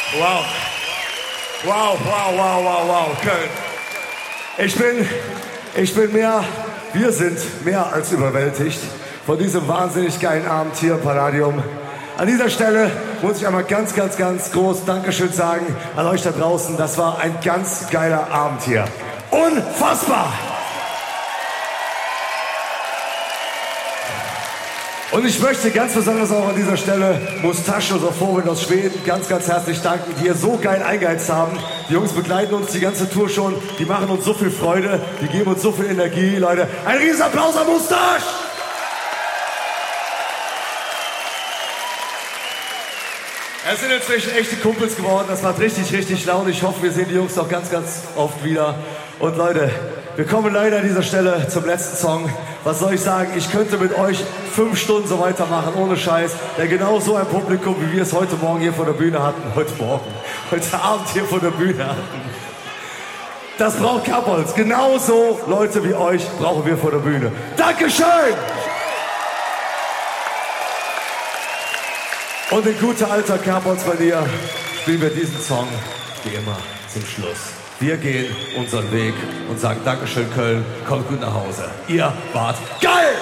Wow. Wow, wow, wow, wow, wow, Köln. Wir sind mehr als überwältigt von diesem wahnsinnig geilen Abend hier im Palladium. An dieser Stelle muss ich einmal ganz groß Dankeschön sagen an euch da draußen. Das war ein ganz geiler Abend hier. Unfassbar! Und ich möchte ganz besonders auch an dieser Stelle Mustache Sophorin aus Schweden ganz herzlich danken, die ihr so geil eingeheizt haben. Die Jungs begleiten uns die ganze Tour schon, die machen uns so viel Freude, die geben uns so viel Energie, Leute. Ein riesen Applaus an Mustache! Es sind inzwischen echte Kumpels geworden, das macht richtig Laune. Ich hoffe, wir sehen die Jungs noch ganz oft wieder. Und Leute, wir kommen leider an dieser Stelle zum letzten Song. Was soll ich sagen? Ich könnte mit euch 5 Stunden so weitermachen, ohne Scheiß. Denn genau so ein Publikum, wie wir es heute Morgen hier vor der Bühne hatten, heute Abend hier vor der Bühne hatten, das braucht Kerbholz. Genauso Leute wie euch brauchen wir vor der Bühne. Dankeschön! Und in guter alter Kerbholz-Manier spielen wir diesen Song wie immer zum Schluss. Wir gehen unseren Weg und sagen Dankeschön Köln, kommt gut nach Hause. Ihr wart geil!